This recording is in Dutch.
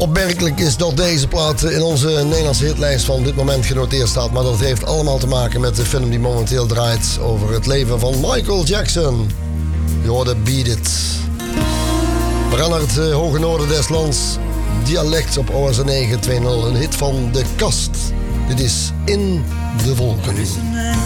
Opmerkelijk is dat deze plaat in onze Nederlandse hitlijst van dit moment genoteerd staat. Maar dat heeft allemaal te maken met de film die momenteel draait over het leven van Michael Jackson. Je hoorde Beat It. We gaan naar het hoge noorden des lands. Dialect op OSN 920. Een hit van De Kast. Dit is In de Wolken. Er is een